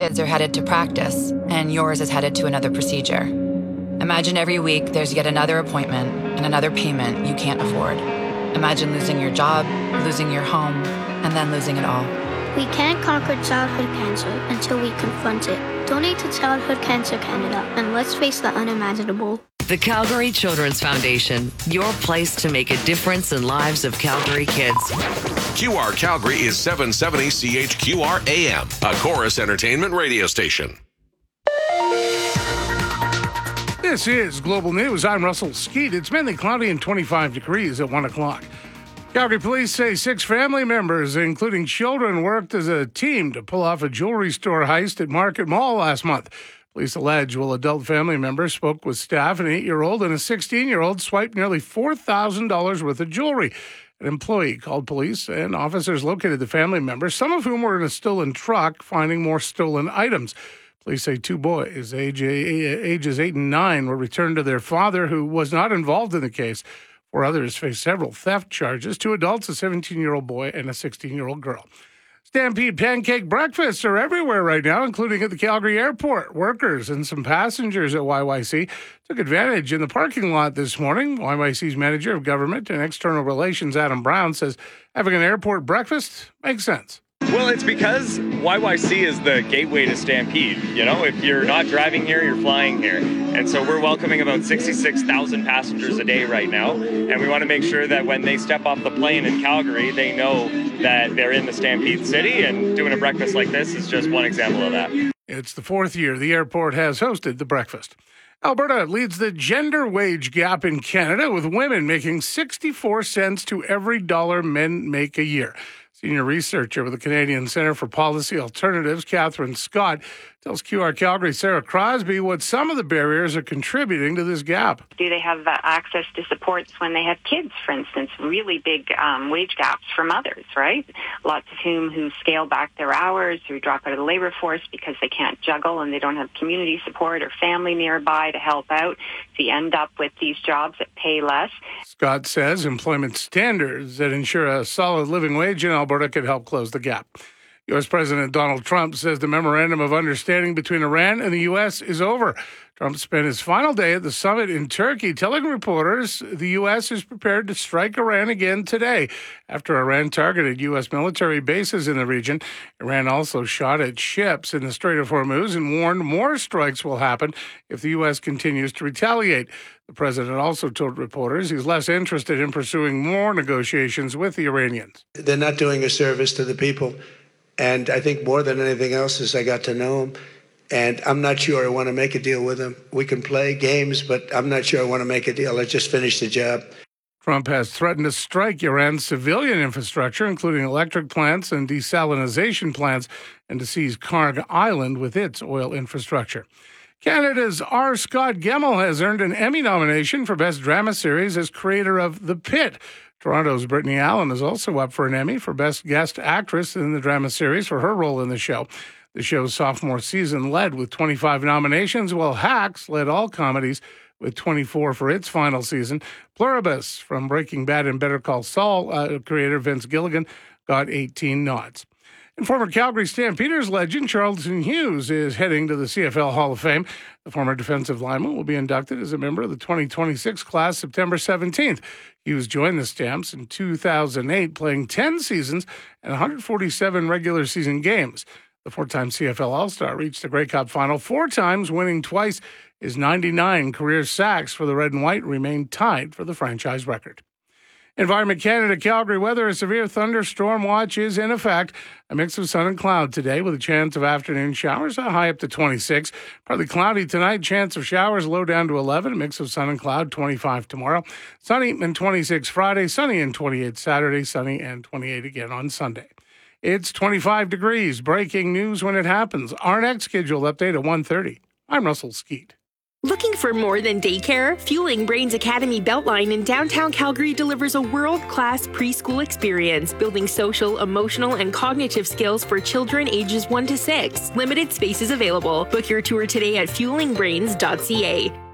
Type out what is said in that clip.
kids are headed to practice and yours is headed to another procedure. Imagine every week there's yet another appointment and another payment you can't afford. Imagine losing your job, losing your home, and then losing it all. We can't conquer childhood cancer until we confront it. Donate to Childhood Cancer Canada and let's face the unimaginable. The Calgary Children's Foundation, your place to make a difference in lives of Calgary kids. QR Calgary is 770 CHQR AM, a Chorus Entertainment radio station. This is Global News. I'm Russell Skeet. It's mainly cloudy and 25 degrees at 1 o'clock. Calgary police say 6 family members, including children, worked as a team to pull off a jewelry store heist at Market Mall last month. Police allege adult family members spoke with staff. An 8-year-old and a 16-year-old swiped nearly $4,000 worth of jewelry. An employee called police, and officers located the family members, some of whom were in a stolen truck, finding more stolen items. Police say 2 boys, ages 8 and 9, were returned to their father, who was not involved in the case. 4 others face several theft charges. 2 adults, a 17-year-old boy and a 16-year-old girl. Stampede pancake breakfasts are everywhere right now, including at the Calgary airport. Workers and some passengers at YYC took advantage in the parking lot this morning. YYC's manager of government and external relations, Adam Brown, says having an airport breakfast makes sense. Well, it's because YYC is the gateway to Stampede. You know, if you're not driving here, you're flying here. And so we're welcoming about 66,000 passengers a day right now. And we want to make sure that when they step off the plane in Calgary, they know that they're in the Stampede City. And doing a breakfast like this is just one example of that. It's the 4th year the airport has hosted the breakfast. Alberta leads the gender wage gap in Canada, with women making 64 cents to every dollar men make a year. Senior researcher with the Canadian Centre for Policy Alternatives, Catherine Scott, tells QR Calgary Sarah Crosby what some of the barriers are contributing to this gap. Do they have access to supports when they have kids, for instance? Really big wage gaps for mothers, right? Lots of whom who scale back their hours, who drop out of the labor force because they can't juggle and they don't have community support or family nearby to help out. So you end up with these jobs that pay less. Scott says employment standards that ensure a solid living wage in Alberta could help close the gap. U.S. President Donald Trump says the memorandum of understanding between Iran and the U.S. is over. Trump spent his final day at the summit in Turkey telling reporters the U.S. is prepared to strike Iran again today. After Iran targeted U.S. military bases in the region, Iran also shot at ships in the Strait of Hormuz and warned more strikes will happen if the U.S. continues to retaliate. The president also told reporters he's less interested in pursuing more negotiations with the Iranians. They're not doing a service to the people. And I think more than anything else is I got to know them. And I'm not sure I want to make a deal with them. We can play games, but I'm not sure I want to make a deal. Let's just finish the job. Trump has threatened to strike Iran's civilian infrastructure, including electric plants and desalination plants, and to seize Kharg Island with its oil infrastructure. Canada's R. Scott Gemmell has earned an Emmy nomination for Best Drama Series as creator of The Pit. Toronto's Brittany Allen is also up for an Emmy for Best Guest Actress in the drama series for her role in the show. The show's sophomore season led with 25 nominations, while Hacks led all comedies with 24 for its final season. Pluribus from Breaking Bad and Better Call Saul creator Vince Gilligan got 18 nods. And former Calgary Stampeders legend Charlton Hughes is heading to the CFL Hall of Fame. The former defensive lineman will be inducted as a member of the 2026 class September 17th. Hughes joined the Stamps in 2008, playing 10 seasons and 147 regular season games. The 4-time CFL All-Star reached the Grey Cup final 4 times, winning twice. His 99 career sacks for the Red and White remained tied for the franchise record. Environment Canada Calgary weather, a severe thunderstorm watch is in effect. A mix of sun and cloud today with a chance of afternoon showers, a high up to 26. Partly cloudy tonight, chance of showers, low down to 11. A mix of sun and cloud, 25 tomorrow. Sunny and 26 Friday, sunny and 28 Saturday, sunny and 28 again on Sunday. It's 25 degrees. Breaking news when it happens. Our next scheduled update at 1:30. I'm Russell Skeet. Looking for more than daycare? Fueling Brains Academy Beltline in downtown Calgary delivers a world-class preschool experience, building social, emotional, and cognitive skills for children ages 1 to 6. Limited spaces available. Book your tour today at fuelingbrains.ca.